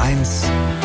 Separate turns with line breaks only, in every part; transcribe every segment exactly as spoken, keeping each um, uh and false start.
eins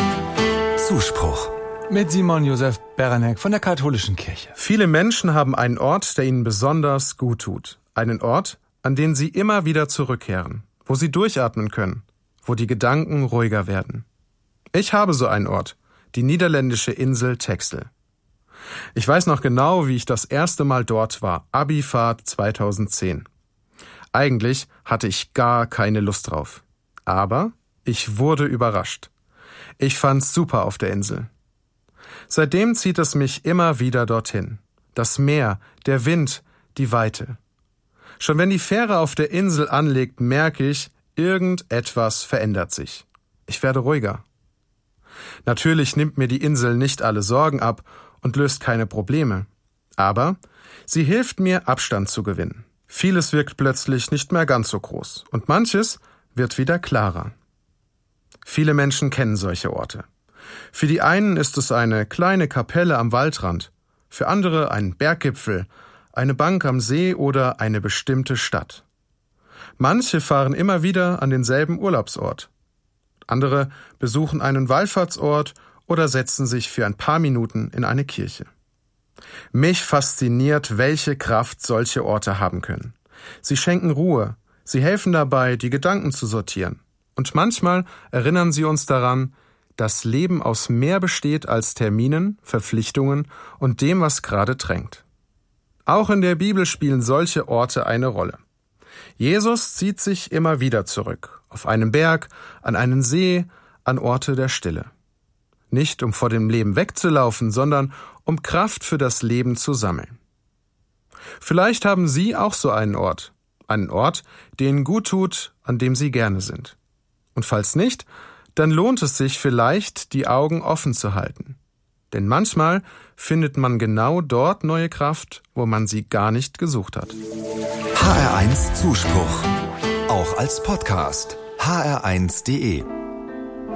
Zuspruch.
Mit Simon Josef Berenek von der Katholischen Kirche.
Viele Menschen haben einen Ort, der ihnen besonders gut tut. Einen Ort, an den sie immer wieder zurückkehren, wo sie durchatmen können, wo die Gedanken ruhiger werden. Ich habe so einen Ort, die niederländische Insel Texel. Ich weiß noch genau, wie ich das erste Mal dort war, Abifahrt zweitausendzehn. Eigentlich hatte ich gar keine Lust drauf. Aber ich wurde überrascht. Ich fand's super auf der Insel. Seitdem zieht es mich immer wieder dorthin. Das Meer, der Wind, die Weite. Schon wenn die Fähre auf der Insel anlegt, merke ich, irgendetwas verändert sich. Ich werde ruhiger. Natürlich nimmt mir die Insel nicht alle Sorgen ab und löst keine Probleme. Aber sie hilft mir, Abstand zu gewinnen. Vieles wirkt plötzlich nicht mehr ganz so groß und manches wird wieder klarer. Viele Menschen kennen solche Orte. Für die einen ist es eine kleine Kapelle am Waldrand, für andere ein Berggipfel, eine Bank am See oder eine bestimmte Stadt. Manche fahren immer wieder an denselben Urlaubsort. Andere besuchen einen Wallfahrtsort oder setzen sich für ein paar Minuten in eine Kirche. Mich fasziniert, welche Kraft solche Orte haben können. Sie schenken Ruhe, sie helfen dabei, die Gedanken zu sortieren. Und manchmal erinnern sie uns daran, dass Leben aus mehr besteht als Terminen, Verpflichtungen und dem, was gerade drängt. Auch in der Bibel spielen solche Orte eine Rolle. Jesus zieht sich immer wieder zurück, auf einen Berg, an einen See, an Orte der Stille. Nicht um vor dem Leben wegzulaufen, sondern um Kraft für das Leben zu sammeln. Vielleicht haben Sie auch so einen Ort, einen Ort, der Ihnen gut tut, an dem Sie gerne sind. Und falls nicht, dann lohnt es sich vielleicht, die Augen offen zu halten. Denn manchmal findet man genau dort neue Kraft, wo man sie gar nicht gesucht hat.
H R eins Zuspruch. Auch als Podcast. H R eins punkt de